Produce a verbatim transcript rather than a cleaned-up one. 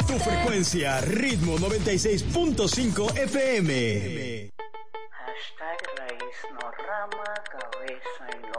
Tu frecuencia, ritmo noventa y seis punto cinco F M. Hashtag raíz no rama, cabeza y no